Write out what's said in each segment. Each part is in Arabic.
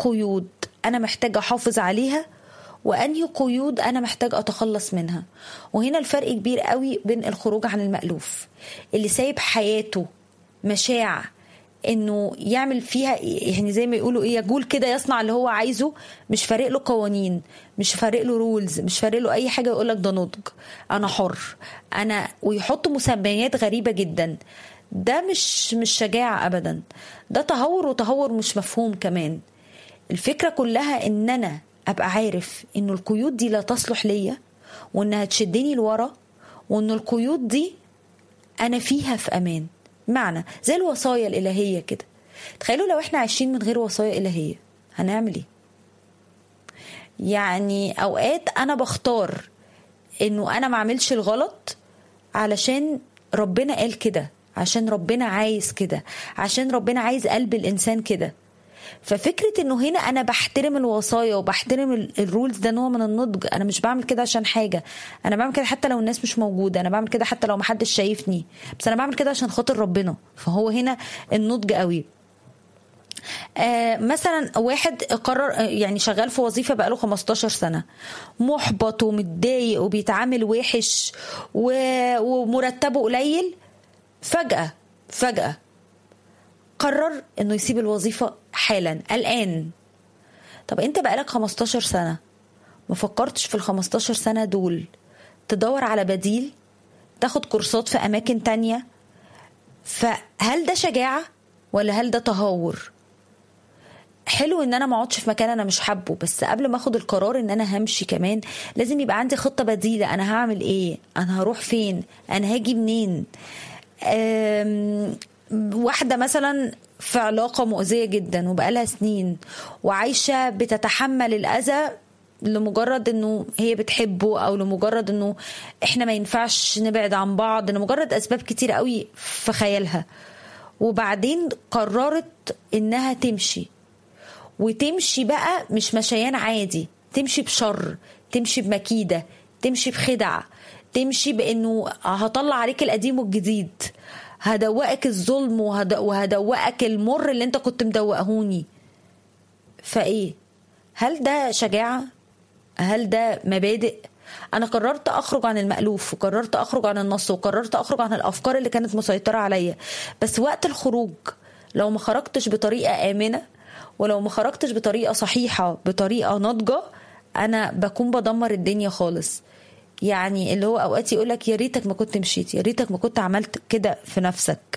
قيود أنا محتاجة أحافظ عليها وأنهي قيود أنا محتاج أتخلص منها. وهنا الفرق كبير قوي بين الخروج عن المألوف، اللي سايب حياته مشاع انه يعمل فيها يعني زي ما يقولوا ايه، يقول كده يصنع اللي هو عايزه، مش فارق له قوانين، مش فارق له رولز، مش فارق له اي حاجه، يقول لك ده نضج، انا حر، انا، ويحط مسميات غريبه جدا. ده مش شجاعه ابدا، ده تهور، وتهور مش مفهوم كمان. الفكره كلها ان انا ابقى عارف انه القيود دي لا تصلح ليا، وانها تشدني لورا، وان القيود دي انا فيها في امان. معنى زي الوصايا الإلهية كده. تخيلوا لو احنا عايشين من غير وصايا إلهية هنعمل ايه؟ يعني اوقات انا بختار انه انا ما اعملش الغلط علشان ربنا قال كده، عشان ربنا عايز كده، عشان ربنا عايز قلب الانسان كده. ففكرة انه هنا انا بحترم الوصايا وبحترم الرولز، ده نوع من النضج. انا مش بعمل كده عشان حاجة، انا بعمل كده حتى لو الناس مش موجودة، انا بعمل كده حتى لو محدش شايفني، بس انا بعمل كده عشان خاطر ربنا. فهو هنا النضج قوي. مثلا واحد قرر يعني شغال في وظيفة بقاله 15 سنة، محبط ومتضايق وبيتعامل وحش ومرتبه قليل، فجأة قرر انه يسيب الوظيفة حالا الآن. طب انت بقالك 15 سنة ما فكرتش في ال15 سنة دول تدور على بديل، تاخد كورسات في أماكن تانية؟ فهل ده شجاعة ولا هل ده تهور؟ حلو ان انا ما اقعدش في مكان انا مش حابه، بس قبل ما اخد القرار ان انا همشي كمان لازم يبقى عندي خطة بديلة. انا هعمل ايه؟ انا هروح فين؟ انا هاجي منين؟ واحدة مثلا في علاقة مؤذية جدا وبقالها سنين وعايشة بتتحمل الأذى لمجرد انه هي بتحبه، او لمجرد انه احنا ما ينفعش نبعد عن بعض، لمجرد اسباب كتير قوي في خيالها. وبعدين قررت انها تمشي، وتمشي بقى مش مشيان عادي، تمشي بشر، تمشي بمكيدة، تمشي بخدع، تمشي بانه هطلع عليك القديم والجديد، هدوقك الظلم وهدوقك المر اللي انت كنت مدوقهوني. فايه؟ هل ده شجاعة؟ هل ده مبادئ؟ انا قررت اخرج عن المألوف، وقررت اخرج عن النص، وقررت اخرج عن الافكار اللي كانت مسيطرة عليا. بس وقت الخروج لو ما خرجتش بطريقة آمنة، ولو ما خرجتش بطريقة صحيحة، بطريقة ناضجة، انا بكون بدمر الدنيا خالص. يعني اللي هو اوقات يقولك يا ريتك ما كنت مشيت، يا ريتك ما كنت عملت كده في نفسك.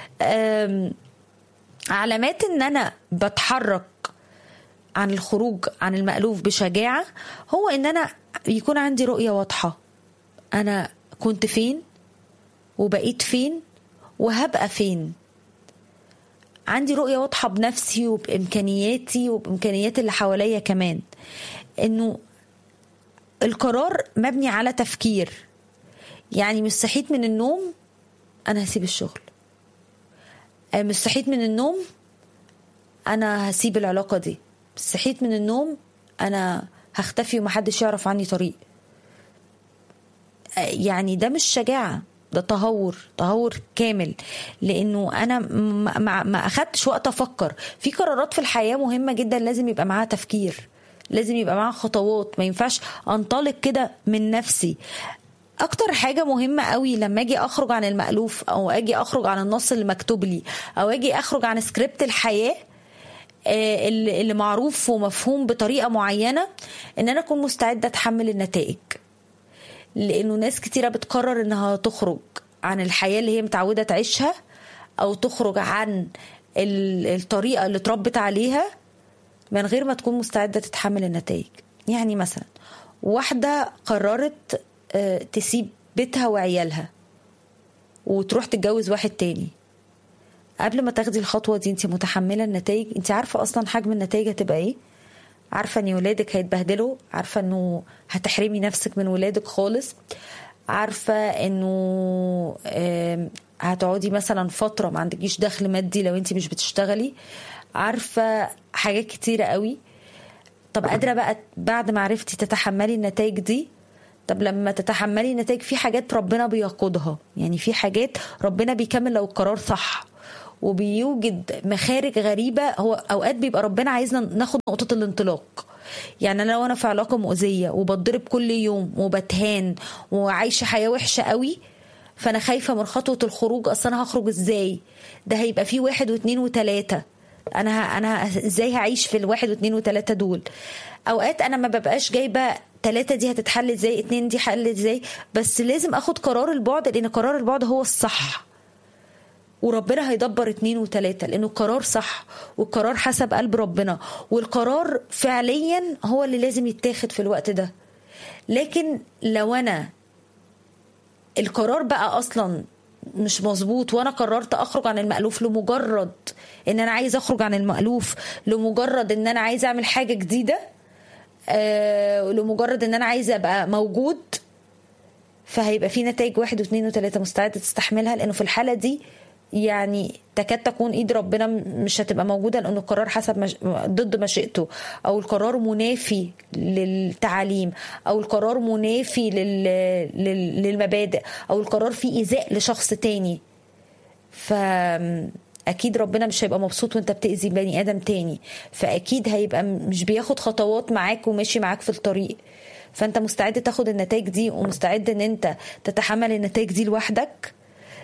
علامات ان انا بتحرك عن الخروج عن المألوف بشجاعة هو ان انا يكون عندي رؤية واضحة، انا كنت فين وبقيت فين وهبقى فين. عندي رؤية واضحة بنفسي وبإمكانياتي وبإمكانيات اللي حواليا كمان. انه القرار مبني على تفكير. يعني مش صحيت من النوم انا هسيب الشغل، مش صحيت من النوم انا هسيب العلاقة دي، مش صحيت من النوم انا هختفي ومحدش يعرف عني طريق. يعني ده مش شجاعة، ده تهور كامل. لانه انا ما اخدتش وقت افكر في قرارات في الحياة مهمة جدا، لازم يبقى معاها تفكير، لازم يبقى معاها خطوات، ما ينفعش انطلق كده من نفسي. اكتر حاجة مهمة قوي لما اجي اخرج عن المألوف، او اجي اخرج عن النص اللي مكتوب لي، او اجي اخرج عن سكريبت الحياة اللي معروف ومفهوم بطريقة معينة، ان انا اكون مستعدة اتحمل النتائج. لانه ناس كتيرة بتقرر انها تخرج عن الحياة اللي هي متعودة تعيشها، او تخرج عن الطريقة اللي اتربت عليها من غير ما تكون مستعدة تتحمل النتائج. يعني مثلا واحدة قررت تسيب بيتها وعيالها وتروح تتجوز واحد تاني. قبل ما تاخدي الخطوة دي انت متحملة النتائج؟ انت عارفة اصلا حجم النتائج هتبقى ايه؟ عارفة ان ولادك هيتبهدلوا؟ عارفة انه هتحرمي نفسك من ولادك خالص؟ عارفة انه هتقعدي مثلا فترة ما عندكيش دخل مادي لو انت مش بتشتغلي؟ عارفة حاجات كتيرة قوي. طب قادرة بقى بعد ما عرفتي تتحملي النتائج دي؟ طب لما تتحملي النتائج في حاجات ربنا بيقودها، يعني في حاجات ربنا بيكمل لو القرار صح، وبيوجد مخارج غريبة. هو أوقات بيبقى ربنا عايزنا ناخد نقطة الانطلاق. يعني لو أنا في علاقة مؤذية وبتضرب كل يوم وبتهان وعايشة حياة وحشة قوي، فأنا خايفة من خطوة الخروج. أصلا أنا هخرج إزاي؟ ده هيبقى فيه 1 و2 و3. أنا إزاي هعيش في 1 و2 و3 دول؟ أوقات أنا ما ببقاش جايبة 3 دي هتتحل إزاي، 2 دي حل إزاي، بس لازم أخد قرار البعد، لأن قرار البعد هو الصح، وربنا هيدبر 2 و3، لأنه القرار صح والقرار حسب قلب ربنا، والقرار فعليا هو اللي لازم يتاخد في الوقت ده. لكن لو أنا القرار بقى أصلا مش مظبوط، وانا قررت اخرج عن المألوف لمجرد ان انا عايز اخرج عن المألوف، لمجرد ان انا عايز اعمل حاجة جديدة، لمجرد ان انا عايز ابقى موجود، فهيبقى في نتائج 1 و2 و3 مستعدة تستحملها. لانه في الحالة دي يعني تكاد تكون ايد ربنا مش هتبقى موجودة، لانه القرار حسب ضد مشيئته، او القرار منافي للتعاليم، او القرار منافي للمبادئ، او القرار فيه ايذاء لشخص تاني. فاكيد ربنا مش هيبقى مبسوط وانت بتأذي بني ادم تاني، فاكيد هيبقى مش بياخد خطوات معاك وماشي معاك في الطريق. فانت مستعد تاخد النتائج دي، ومستعد ان انت تتحمل النتائج دي لوحدك.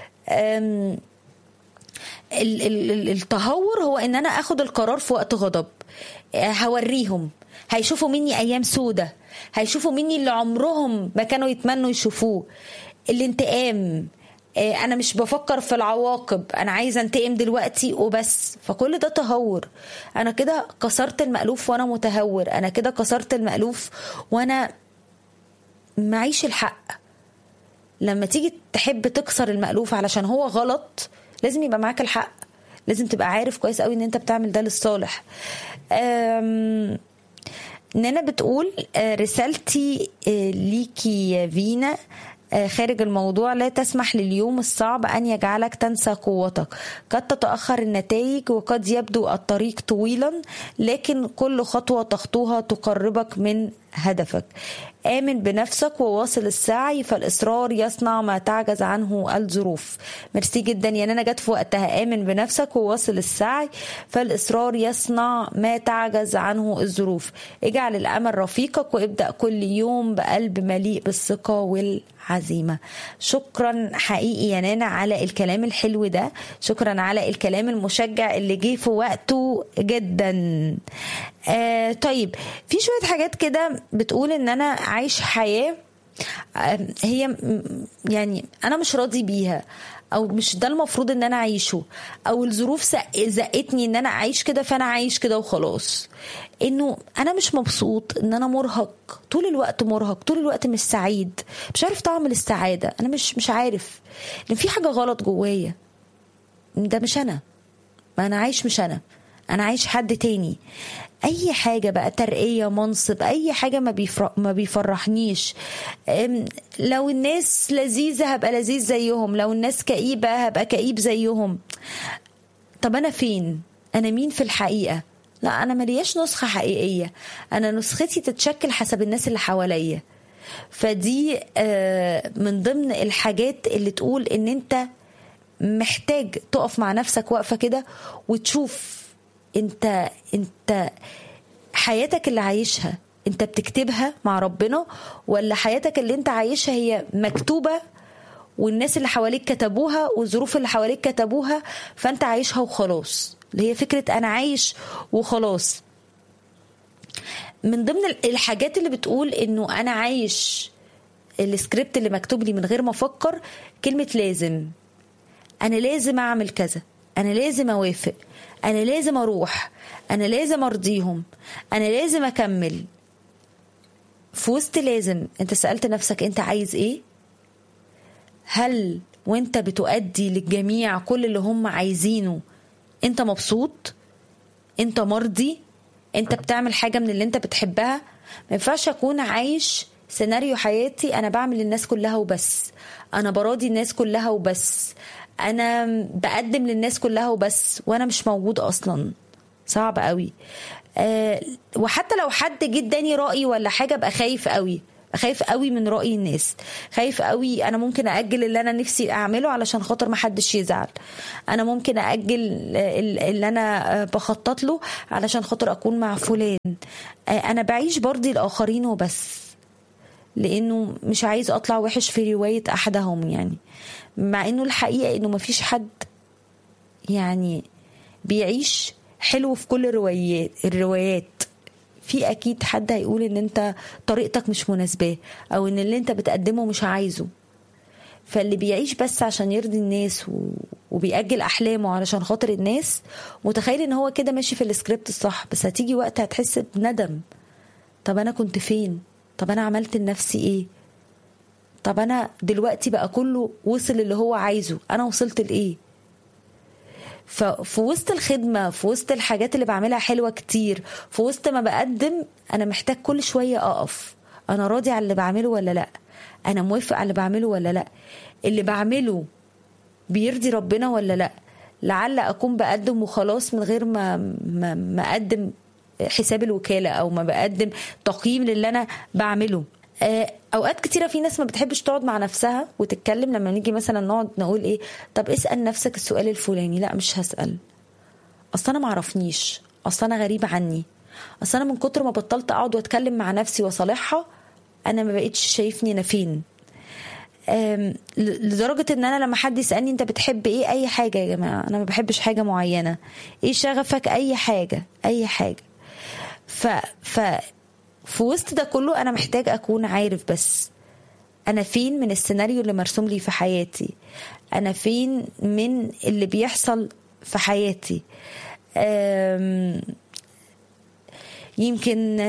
التهور هو ان انا اخد القرار في وقت غضب. هوريهم، هيشوفوا مني ايام سودة، هيشوفوا مني اللي عمرهم ما كانوا يتمنوا يشوفوه. الانتقام، انا مش بفكر في العواقب، انا عايزه انتقم دلوقتي وبس. فكل ده تهور. انا كده كسرت المألوف وانا متهور، انا كده كسرت المألوف وانا معيش الحق. لما تيجي تحب تكسر المألوف علشان هو غلط، لازم يبقى معاك الحق، لازم تبقى عارف كويس قوي ان انت بتعمل ده للصالح. نانا بتقول رسالتي ليكي يا فينا خارج الموضوع: لا تسمح لليوم الصعب أن يجعلك تنسى قوتك. قد تتأخر النتائج وقد يبدو الطريق طويلا، لكن كل خطوة تخطوها تقربك من هدفك. آمن بنفسك وواصل السعي، فالإصرار يصنع ما تعجز عنه الظروف. ميرسي جدا يا نانا، جت في وقتها. آمن بنفسك وواصل السعي، فالإصرار يصنع ما تعجز عنه الظروف. اجعل الأمل رفيقك، وابدأ كل يوم بقلب مليء بالثقة والعزيمة. شكرا حقيقي يا نانا على الكلام الحلو ده، شكرا على الكلام المشجع اللي جه في وقته جدا. طيب، في شوية حاجات كده بتقول ان انا عايش حياة هي يعني انا مش راضي بيها، او مش ده المفروض ان انا اعيشه، او الظروف زقتني ان انا اعيش كده، فانا عايش كده وخلاص. انه انا مش مبسوط، ان انا مرهق طول الوقت، مرهق طول الوقت، مش سعيد، مش عارف طعم السعادة. انا مش عارف ان في حاجة غلط جوايا. ده مش انا، ما انا عايش مش انا عايش حد تاني. اي حاجة بقى، ترقية، منصب، اي حاجة ما بيفرحنيش. لو الناس لذيذة هبقى لذيذ زيهم، لو الناس كئيبة هبقى كئيب زيهم. طب انا فين؟ انا مين في الحقيقة؟ لا، انا ملياش نسخة حقيقية، انا نسختي تتشكل حسب الناس اللي حواليا. فدي من ضمن الحاجات اللي تقول ان انت محتاج تقف مع نفسك وقفة كده وتشوف انت حياتك اللي عايشها انت بتكتبها مع ربنا، ولا حياتك اللي انت عايشها هي مكتوبة والناس اللي حواليك كتبوها والظروف اللي حواليك كتبوها، فانت عايشها وخلاص، اللي هي فكرة انا عايش وخلاص. من ضمن الحاجات اللي بتقول انه انا عايش السكريبت اللي مكتوب لي من غير ما افكر، كلمة لازم. انا لازم اعمل كذا، انا لازم اوافق، انا لازم اروح، انا لازم ارضيهم، انا لازم اكمل. في وسط لازم، انت سألت نفسك انت عايز ايه؟ هل وانت بتؤدي للجميع كل اللي هم عايزينه انت مبسوط؟ انت مرضي؟ انت بتعمل حاجة من اللي انت بتحبها؟ ما ينفعش اكون عايش سيناريو حياتي انا بعمل للناس كلها وبس، انا براضي الناس كلها وبس، انا بقدم للناس كلها وبس، وانا مش موجود اصلا. صعب قوي. وحتى لو حد جه اداني رأي ولا حاجة، ابقى خايف قوي، خايف قوي من رأي الناس، خايف قوي انا ممكن اجل اللي انا نفسي اعمله علشان خاطر ما حدش يزعل، انا ممكن اجل اللي انا بخطط له علشان خاطر اكون مع فلان، انا بعيش برضي الاخرين وبس، لانه مش عايز اطلع وحش في رواية احدهم يعني. مع انه الحقيقة انه مفيش حد يعني بيعيش حلو في كل الروايات. في اكيد حد هيقول ان انت طريقتك مش مناسباه، او ان اللي انت بتقدمه مش عايزه. فاللي بيعيش بس عشان يرضي الناس وبيأجل احلامه علشان خاطر الناس، متخيل ان هو كده ماشي في السكريبت الصح، بس هتيجي وقت هتحس بندم. طب انا كنت فين؟ طب انا عملت لنفسي ايه؟ طب انا دلوقتي بقى كله وصل اللي هو عايزه، انا وصلت لايه؟ ففي وسط الخدمة، في وسط الحاجات اللي بعملها حلوة كتير، في وسط ما بقدم، أنا محتاج كل شوية أقف، أنا راضي على اللي بعمله ولا لأ؟ أنا موافق على اللي بعمله ولا لأ؟ اللي بعمله بيرضي ربنا ولا لأ؟ لعل أكون بقدم وخلاص من غير ما أقدم حساب الوكالة، أو ما بقدم تقييم للي أنا بعمله. اوقات كتيره في ناس ما بتحبش تقعد مع نفسها وتتكلم. لما نيجي مثلا نقعد نقول ايه، طب اسال نفسك السؤال الفلاني، لا مش هسال، اصل انا ما عرفنيش، اصل انا غريب عني، اصل انا من كتر ما بطلت اقعد واتكلم مع نفسي وصالحها انا ما بقتش شايفني انا فين. لدرجه ان انا لما حد يسالني انت بتحب ايه، اي حاجه يا جماعه، انا ما بحبش حاجه معينه، ايه شغفك، اي حاجه اي حاجه. في وسط ده كله أنا محتاج أكون عارف بس أنا فين من السيناريو اللي مرسوم لي في حياتي، أنا فين من اللي بيحصل في حياتي. يمكن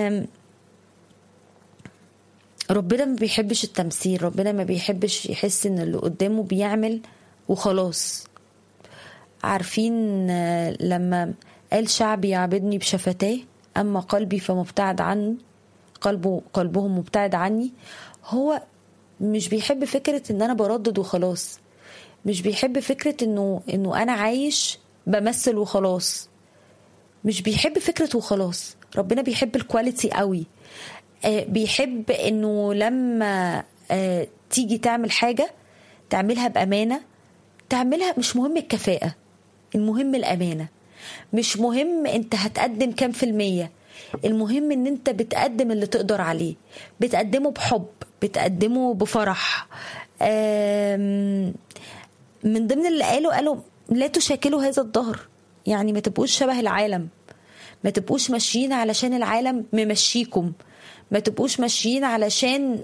ربنا ما بيحبش التمثيل، ربنا ما بيحبش يحس إن اللي قدامه بيعمل وخلاص. عارفين لما قال شعبي يعبدني بشفتاه أما قلبي فمبتعد عنه، قلبهم مبتعد عني. هو مش بيحب فكرة ان انا بردد وخلاص، مش بيحب فكرة انه انا عايش بمثل وخلاص، مش بيحب فكرة وخلاص. ربنا بيحب الكواليتي قوي، بيحب انه لما تيجي تعمل حاجة تعملها بأمانة، تعملها مش مهم الكفاءة، المهم الأمانة. مش مهم انت هتقدم كام في المية، المهم ان انت بتقدم اللي تقدر عليه، بتقدمه بحب، بتقدمه بفرح. من ضمن اللي قالوا لا تشاكلوا هذا الظهر، يعني ما تبقوش شبه العالم، ما تبقوش ماشيين علشان العالم ممشيكم، ما تبقوش ماشيين علشان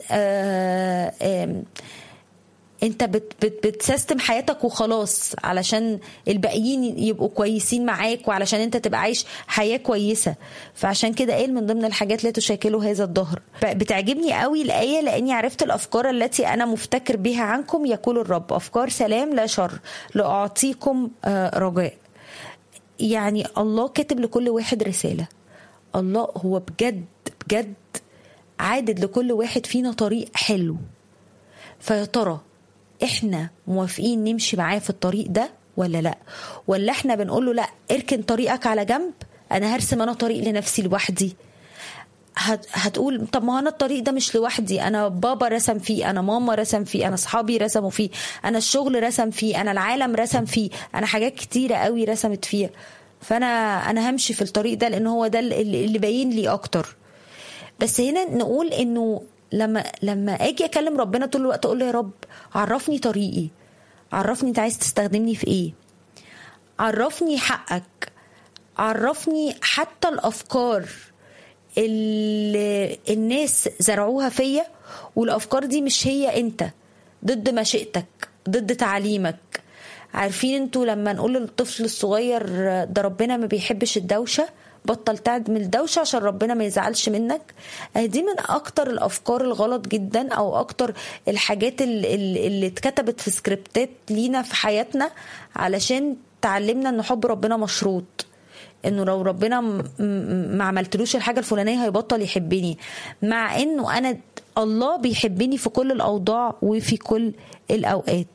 انت بتسيستم حياتك وخلاص علشان الباقيين يبقوا كويسين معاك وعلشان انت تبقى عايش حياة كويسة. فعشان كده قال من ضمن الحاجات لا تشاكلوا هذا الظهر. بتعجبني قوي الآية لأني عرفت الأفكار التي أنا مفتكر بها عنكم يقول الرب، أفكار سلام لا شر لأعطيكم رجاء. يعني الله كاتب لكل واحد رسالة، الله هو بجد بجد عادد لكل واحد فينا طريق حلو. فيا ترى احنا موافقين نمشي معاه في الطريق ده ولا لا؟ ولا احنا بنقول له لا اركن طريقك على جنب، انا هرسم انا طريق لنفسي لوحدي. هتقول طب ما انا الطريق ده مش لوحدي، انا بابا رسم فيه، انا ماما رسم فيه، انا اصحابي رسموا فيه، انا الشغل رسم فيه، انا العالم رسم فيه، انا حاجات كتيرة قوي رسمت فيه. فانا همشي في الطريق ده لان هو ده اللي باين لي اكتر. بس هنا نقول انه لما اجي اكلم ربنا طول الوقت اقول له يا رب عرفني طريقي، عرفني انت عايز تستخدمني في ايه، عرفني حقك، عرفني حتى الافكار اللي الناس زرعوها فيا، والافكار دي مش هي انت، ضد مشيئتك، ضد تعليمك. عارفين انتوا لما نقول للطفل الصغير ده ربنا ما بيحبش الدوشة، بطل تعمل الدوشة عشان ربنا ما يزعلش منك، دي من اكتر الافكار الغلط جدا، او اكتر الحاجات اللي اتكتبت في سكريبتات لينا في حياتنا علشان تعلمنا ان حب ربنا مشروط، انه لو ربنا ما عملتلوش الحاجة الفلانية هيبطل يحبني، مع انه انا الله بيحبني في كل الاوضاع وفي كل الاوقات.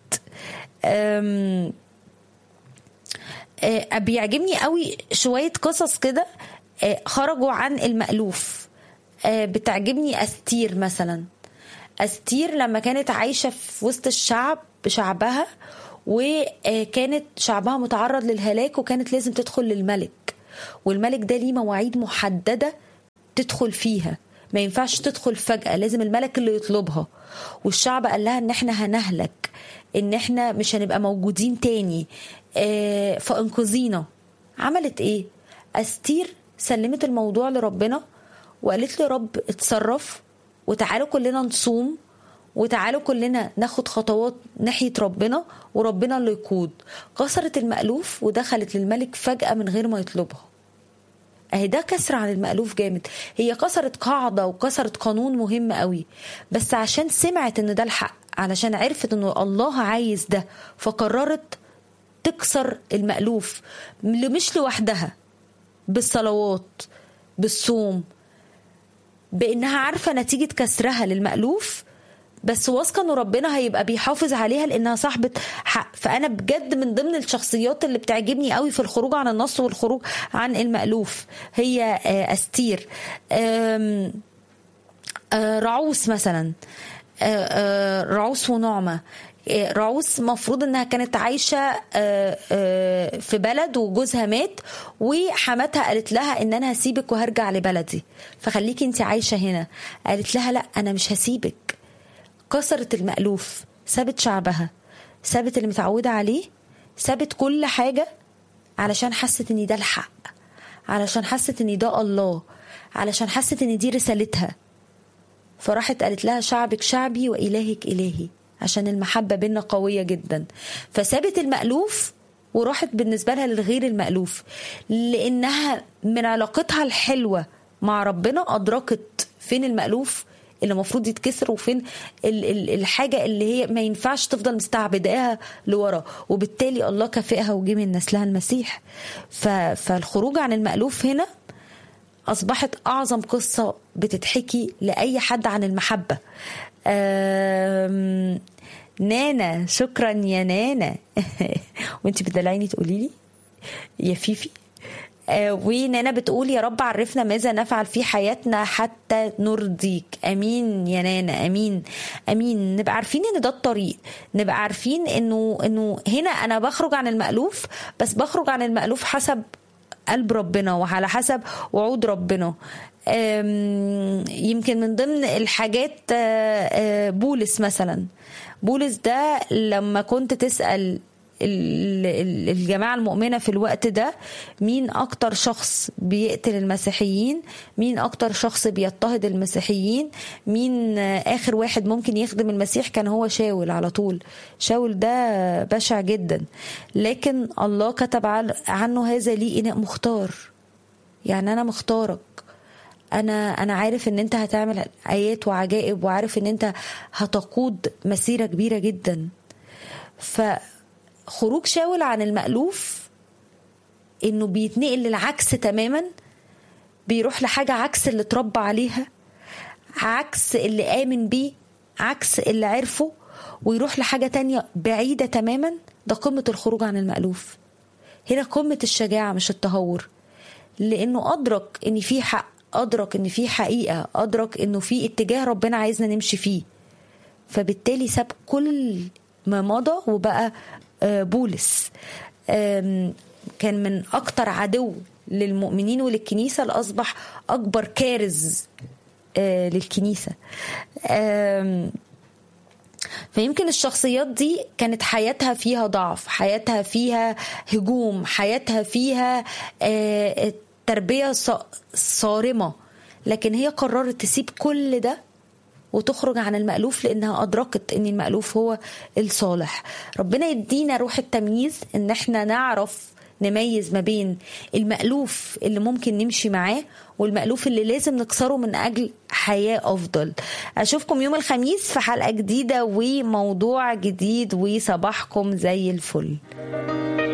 بيعجبني قوي شوية قصص كده خرجوا عن المألوف. بتعجبني أستير مثلا. أستير لما كانت عايشة في وسط شعبها، وكانت شعبها متعرض للهلاك، وكانت لازم تدخل للملك، والملك ده ليه مواعيد محددة تدخل فيها، ما ينفعش تدخل فجأة، لازم الملك اللي يطلبها. والشعب قال لها ان احنا هنهلك، ان احنا مش هنبقى موجودين تاني، فانقذينا. عملت ايه؟ أستير سلمت الموضوع لربنا وقالت له رب اتصرف، وتعالوا كلنا نصوم، وتعالوا كلنا ناخد خطوات ناحية ربنا، وربنا اللي يقود. كسرت المألوف ودخلت للملك فجأة من غير ما يطلبها. اهي ده كسر عن المألوف جامد. هي كسرت قاعدة وكسرت قانون مهم قوي، بس عشان سمعت ان ده الحق، علشان عرفت ان الله عايز ده، فقررت تكسر المألوف، مش لوحدها، بالصلوات، بالصوم، بانها عارفة نتيجة كسرها للمألوف، بس واثقه ان ربنا هيبقى بيحافظ عليها لانها صاحبه حق. فانا بجد من ضمن الشخصيات اللي بتعجبني قوي في الخروج عن النص والخروج عن المألوف هي أستير. رعوس مثلا، رعوس ونعمة. رعوس مفروض انها كانت عايشة في بلد وجوزها مات، وحماتها قالت لها ان انا هسيبك وهرجع لبلدي، فخليكي انت عايشة هنا. قالت لها لا، انا مش هسيبك. كسرت المألوف، سابت شعبها، سابت اللي متعودة عليه، سابت كل حاجة، علشان حست ان ده الحق، علشان حست ان ده الله، علشان حست ان دي رسالتها. فراحت قالت لها شعبك شعبي وإلهك إلهي، عشان المحبة بينا قوية جدا. فسابت المألوف وراحت بالنسبة لها للغير المألوف، لأنها من علاقتها الحلوة مع ربنا أدركت فين المألوف اللي المفروض يتكسر، وفين الحاجة اللي هي ما ينفعش تفضل مستعبداها لورا، وبالتالي الله كافئها وجه من نسلها المسيح. فالخروج عن المألوف هنا أصبحت أعظم قصة بتتحكي لأي حد عن المحبة. نانا، شكرا يا نانا. وانت بتدلعيني تقولي لي يا فيفي. ونانا بتقول يا رب عرفنا ماذا نفعل في حياتنا حتى نرضيك. امين يا نانا، امين امين. نبقى عارفين ان ده الطريق، نبقى عارفين انه هنا انا بخرج عن المألوف، بس بخرج عن المألوف حسب قلب ربنا وعلى حسب وعود ربنا. يمكن من ضمن الحاجات بولس مثلا. بولس ده لما كنت تسأل الجماعة المؤمنة في الوقت ده مين أكتر شخص بيقتل المسيحيين، مين أكتر شخص بيضطهد المسيحيين، مين آخر واحد ممكن يخدم المسيح، كان هو شاول على طول. شاول ده بشع جدا، لكن الله كتب عنه هذا لي إناء مختار. يعني أنا مختارك، أنا عارف إن أنت هتعمل آيات وعجائب، وعارف إن أنت هتقود مسيرة كبيرة جدا. خروج شاول عن المألوف انه بيتنقل للعكس تماما، بيروح لحاجة عكس اللي اتربى عليها، عكس اللي آمن بيه، عكس اللي عرفه، ويروح لحاجة تانية بعيدة تماما. ده قمة الخروج عن المألوف. هنا قمة الشجاعة مش التهور، لانه ادرك ان في حق، ادرك ان في حقيقة، ادرك انه في اتجاه ربنا عايزنا نمشي فيه. فبالتالي ساب كل ما مضى وبقى بولس. كان من أكتر عدو للمؤمنين وللكنيسة لأصبح أكبر كارز للكنيسة. فيمكن الشخصيات دي كانت حياتها فيها ضعف، حياتها فيها هجوم، حياتها فيها تربية صارمة، لكن هي قررت تسيب كل ده وتخرج عن المألوف، لأنها أدركت أن المألوف هو الصالح. ربنا يدينا روح التمييز، أن احنا نعرف نميز ما بين المألوف اللي ممكن نمشي معاه والمألوف اللي لازم نكسره من أجل حياة أفضل. أشوفكم يوم الخميس في حلقة جديدة وموضوع جديد، وصباحكم زي الفل.